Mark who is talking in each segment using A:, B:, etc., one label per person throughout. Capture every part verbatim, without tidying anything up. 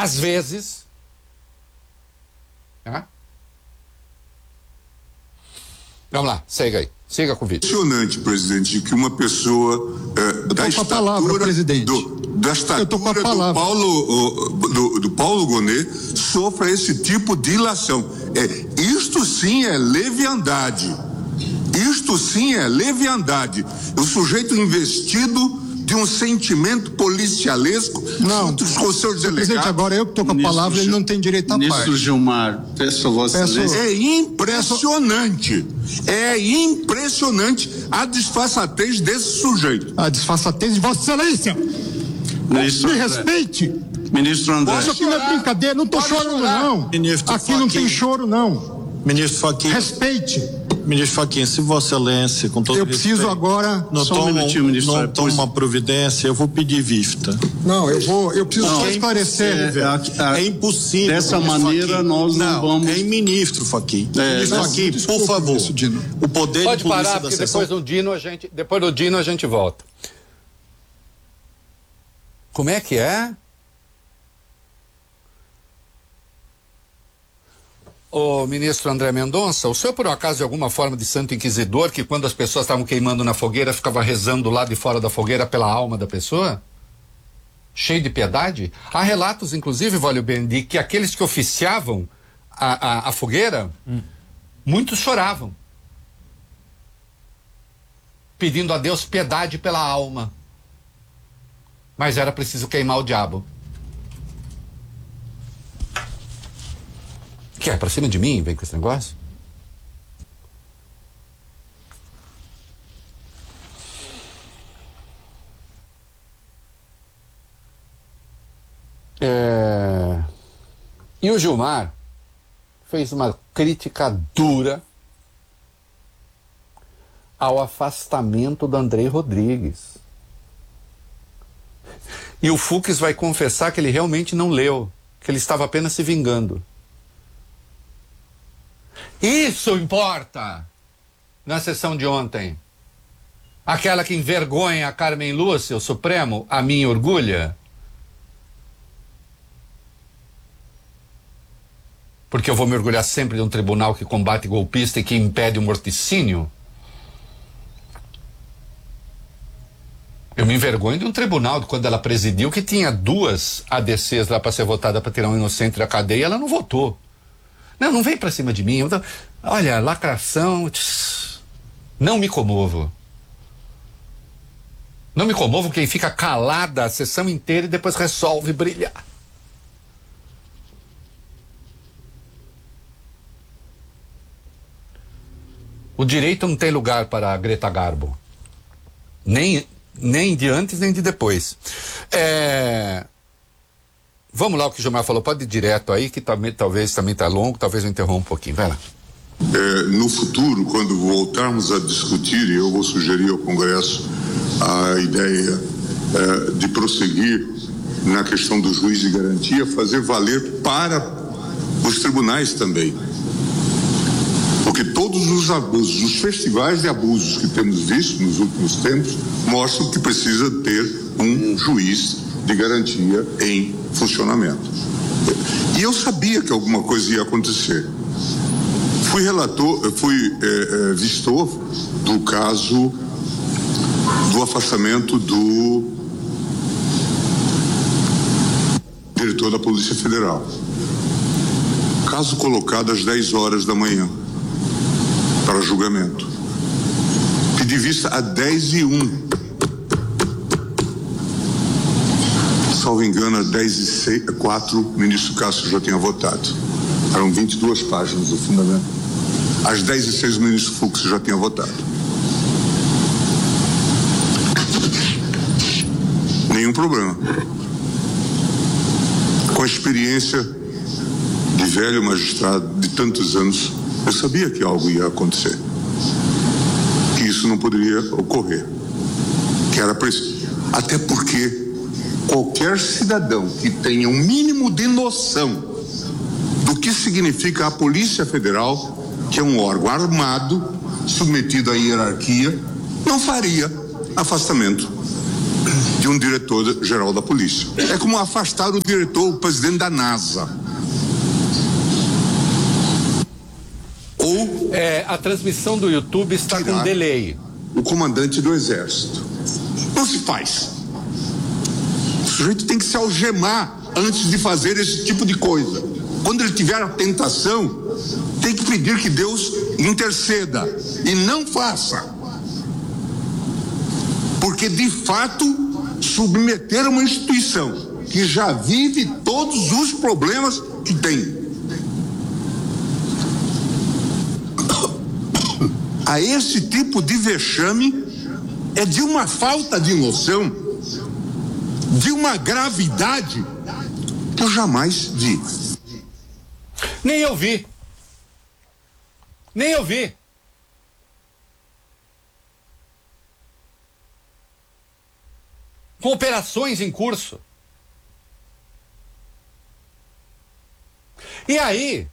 A: às vezes, né? Vamos lá, segue aí. Siga com o vídeo.
B: Impressionante, presidente, que uma pessoa é, da estatura,
C: palavra, presidente.
B: Do, da estatura do Paulo, do, do Paulo Gonet sofra esse tipo de ilação. É, isto sim é leviandade. Isto sim é leviandade. O sujeito investido de um sentimento policialesco
C: não,
B: junto com os seus delegados.
C: Presidente, agora eu que estou com a palavra, ele não tem direito a
D: Ministro
C: parte.
D: Gilmar, peço a Vossa Excelência.
B: É impressionante, é impressionante a disfarçatez desse sujeito.
C: A disfarçatez de Vossa Excelência.
D: Ministro
C: Me
D: André.
C: respeite.
D: Ministro André.
C: Isso aqui não é brincadeira, não estou chorando não.
E: Ministro
C: aqui não tem
E: Fachin.
C: choro não.
E: Ministro Fachin.
C: Respeite.
E: Ministro Fachin, se Vossa Excelência, com todo
C: Eu
E: respeito,
C: preciso agora.
E: não
D: Só um
E: toma,
D: minutinho, ministro.
E: não toma uma providência, eu vou pedir vista.
C: Não, eu vou, eu preciso
E: Não,
C: só
E: é
C: esclarecer.
D: É, a- a-
E: É impossível.
D: Dessa
E: ministro
D: maneira,
E: Fachin.
D: nós não vamos-
E: É em ministro Fachin.
D: É,
E: ministro
D: não,
E: Fachin,
C: desculpe,
E: por favor.
C: ministro Dino.
E: O poder
A: Pode
E: de polícia
A: parar,
E: da
A: porque
E: sessão.
A: depois do Dino a gente, depois do Dino a gente volta. Como é que é? Ô, ministro André Mendonça, o senhor por um acaso de alguma forma de santo inquisidor que quando as pessoas estavam queimando na fogueira ficava rezando lá de fora da fogueira pela alma da pessoa? Cheio de piedade? Há relatos, inclusive, Vólio bem, de que aqueles que oficiavam a, a, a fogueira, hum. muitos choravam, pedindo a Deus piedade pela alma. Mas era preciso queimar o diabo. Que é pra cima de mim, vem com esse negócio? É... E o Gilmar fez uma crítica dura ao afastamento do Andrei Rodrigues. E o Fux vai confessar que ele realmente não leu, que ele estava apenas se vingando. Isso importa na sessão de ontem. Aquela que envergonha a Carmen Lúcia, o Supremo, a mim orgulha. Porque eu vou me orgulhar sempre de um tribunal que combate golpista e que impede o morticínio. Eu me envergonho de um tribunal, quando ela presidiu, que tinha duas A D Cs lá para ser votada para tirar um inocente da cadeia, ela não votou. Não, não vem pra cima de mim. Eu, olha, lacração. Tss, não me comovo. Não me comovo quem fica calada a sessão inteira e depois resolve brilhar. O direito não tem lugar para a Greta Garbo. Nem, nem de antes, nem de depois. É... Vamos lá, o que o Gilmar falou, pode ir direto aí, que também, talvez também está longo, talvez eu interrompa um pouquinho, vai lá.
B: É, no futuro, quando voltarmos a discutir, eu vou sugerir ao Congresso a ideia é, de prosseguir na questão do juiz de garantia, fazer valer para os tribunais também. Porque todos os abusos, os festivais de abusos que temos visto nos últimos tempos, mostram que precisa ter um juiz de garantia em funcionamento. E eu sabia que alguma coisa ia acontecer. Fui relator, fui é, é, vistor do caso do afastamento do diretor da Polícia Federal. Caso colocado às dez horas da manhã para julgamento. Pedi vista a dez e um. Salvo engano, às dez e quatro, o ministro Cássio já tinha votado. Eram vinte e duas páginas do fundamento. Às dez e seis, o ministro Fux já tinha votado. Nenhum problema. Com a experiência de velho magistrado de tantos anos, eu sabia que algo ia acontecer. Que isso não poderia ocorrer. Que era preciso. Até porque qualquer cidadão que tenha um mínimo de noção do que significa a Polícia Federal, que é um órgão armado, submetido à hierarquia, não faria afastamento de um diretor-geral da polícia. É como afastar o diretor, o presidente da NASA. Ou
A: É, a transmissão do YouTube está com
B: Tirar.
A: delay.
B: o comandante do exército. Não se faz. O sujeito tem que se algemar antes de fazer esse tipo de coisa. Quando ele tiver a tentação, tem que pedir que Deus interceda e não faça. Porque, de fato, submeter uma instituição que já vive todos os problemas que tem a esse tipo de vexame é de uma falta de noção, de uma gravidade que eu jamais vi.
A: Nem eu vi. Nem eu vi. Com operações em curso. E aí,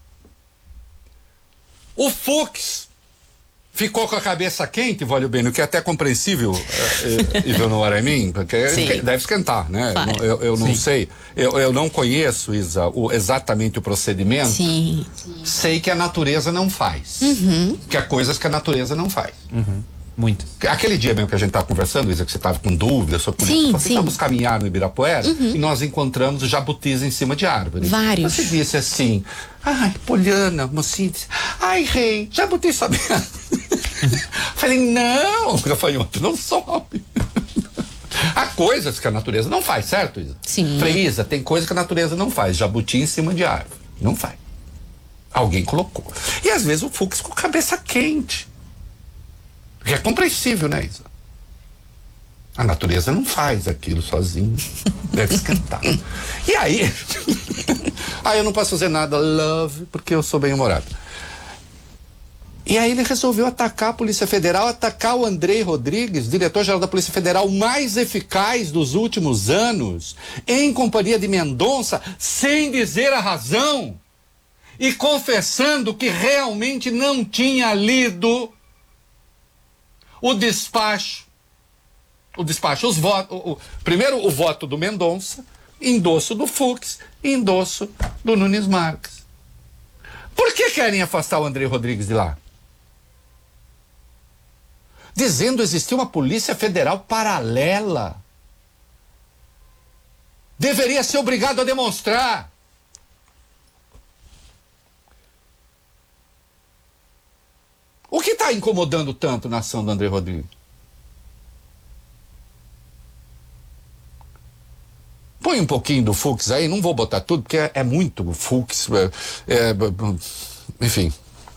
A: o Fux ficou com a cabeça quente, Valio Bene, o que é até compreensível, e you know what I mean? Porque
F: Sim.
A: deve esquentar, né?
F: Vai.
A: Eu, eu, eu não
D: Sim.
A: sei, eu, eu não conheço, Isa, o, exatamente o procedimento.
F: Sim.
A: Sei que a natureza não faz.
F: Uhum.
A: Que há coisas que a natureza não faz.
G: Muito.
A: Aquele dia mesmo que a gente estava conversando, Isa, que você estava com dúvidas sobre política,
F: Sim,
A: nós
F: sim.
A: fomos caminhar no Ibirapuera e nós encontramos jabutis em cima de árvore.
F: Vários.
A: Você disse assim, ai, Poliana, mocinha, disse, ai, rei, jabuti sobe. Falei, não, gafanhoto, não sobe. Há coisas que a natureza não faz, certo, Isa?
F: Sim.
A: Falei, Isa, tem coisas que a natureza não faz, jabuti em cima de árvore. Não faz. Alguém colocou. E às vezes o Fux com cabeça quente. Que é compreensível, né, Isa? A natureza não faz aquilo sozinho. Deve esquentar. E aí? Aí eu não posso fazer nada, love, porque eu sou bem-humorado. E aí ele resolveu atacar a Polícia Federal, atacar o Andrei Rodrigues, diretor-geral da Polícia Federal mais eficaz dos últimos anos, em companhia de Mendonça, sem dizer a razão e confessando que realmente não tinha lido o despacho, o despacho, os votos, o, o, primeiro o voto do Mendonça, endosso do Fux, endosso do Nunes Marques. Por que querem afastar o Andrei Rodrigues de lá? Dizendo existir uma polícia federal paralela. Deveria ser obrigado a demonstrar. O que está incomodando tanto na ação do André Rodrigues? Põe um pouquinho do Fux aí, não vou botar tudo, porque é, é muito Fux. É, é, enfim.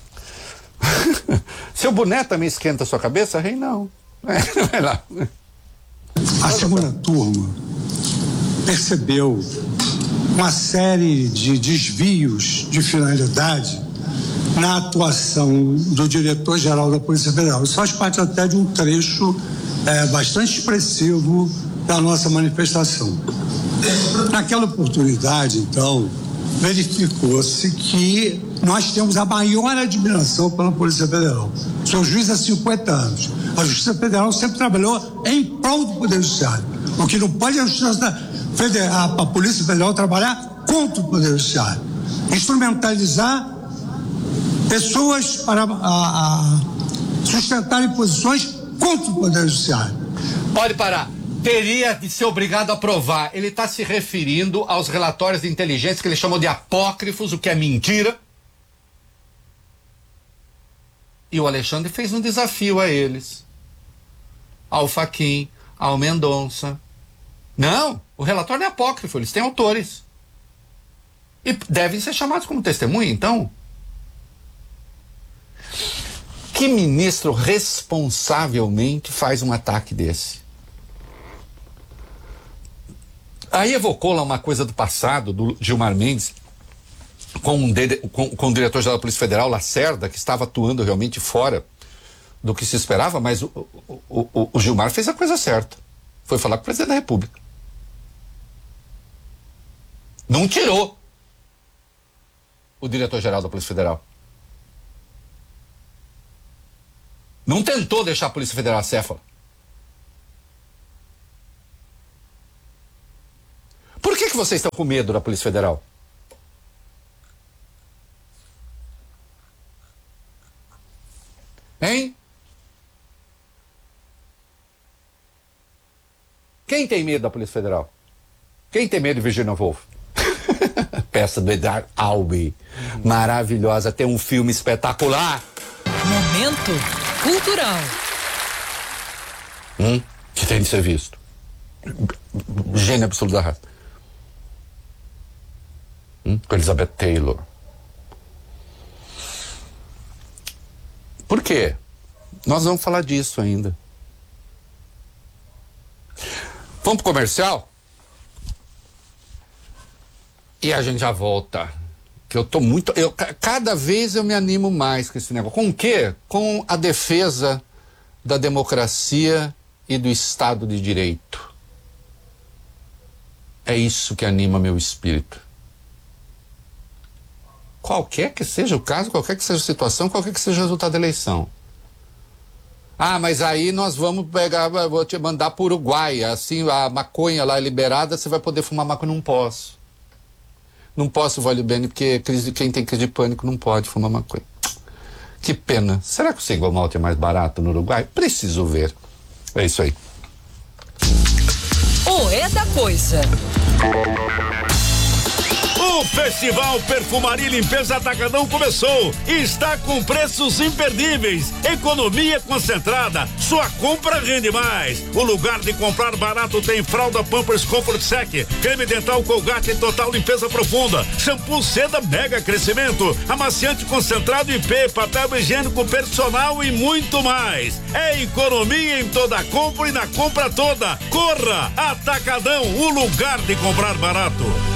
A: Seu boné também esquenta a sua cabeça, rei? Não. É, vai lá.
C: A segunda turma percebeu uma série de desvios de finalidade na atuação do diretor-geral da Polícia Federal. Isso faz parte até de um trecho é, bastante expressivo da nossa manifestação. Naquela oportunidade, então, verificou-se que nós temos a maior admiração pela Polícia Federal. Sou juiz há cinquenta anos. A Justiça Federal sempre trabalhou em prol do Poder Judiciário. O que não pode é a Justiça Federal, a Polícia Federal trabalhar contra o Poder Judiciário. Instrumentalizar pessoas para a, a sustentarem posições contra o Poder Judiciário.
A: Pode parar. Teria de ser obrigado a provar. Ele está se referindo aos relatórios de inteligência que ele chamou de apócrifos, o que é mentira. E o Alexandre fez um desafio a eles. Ao Fachin, ao Mendonça. Não, o relatório é apócrifo, eles têm autores. E devem ser chamados como testemunha, então. Que ministro responsavelmente faz um ataque desse? Aí evocou lá uma coisa do passado, do Gilmar Mendes, com, um de, com, com o diretor-geral da Polícia Federal, Lacerda, que estava atuando realmente fora do que se esperava, mas o, o, o, o Gilmar fez a coisa certa. Foi falar com o presidente da República. Não tirou o diretor-geral da Polícia Federal. Não tentou deixar a Polícia Federal acéfala. que vocês estão com medo da Polícia Federal? Hein? Quem tem medo da Polícia Federal? Quem tem medo de Virginia Woolf? Peça do Edgar Albee. Maravilhosa, tem um filme espetacular.
F: Momento cultural.
A: Hum, que tem de ser visto. Gênio absoluto da raça. Hum, com Elizabeth Taylor. Por quê? Nós vamos falar disso ainda. Vamos pro comercial? E a gente já volta. Que eu tô muito. Eu, cada vez eu me animo mais com esse negócio. Com o quê? Com a defesa da democracia e do Estado de Direito. É isso que anima meu espírito. Qualquer que seja o caso, qualquer que seja a situação, qualquer que seja o resultado da eleição. Ah, mas aí nós vamos pegar, vou te mandar para o Uruguai, assim, a maconha lá é liberada, você vai poder fumar maconha. Não posso. Não posso, Vale Bene, porque crise, quem tem crise de pânico não pode fumar maconha. Que pena. Será que o single malt é mais barato no Uruguai? Preciso ver. É isso aí.
F: O É da Coisa.
G: O Festival Perfumaria e Limpeza Atacadão começou e está com preços imperdíveis. Economia concentrada, sua compra rende mais. O lugar de comprar barato tem fralda Pampers Comfort Sec, creme dental Colgate Total Limpeza Profunda, shampoo Seda Mega Crescimento, amaciante concentrado I P, papel higiênico personal e muito mais. É economia em toda compra e na compra toda. Corra! Atacadão, o lugar de comprar barato.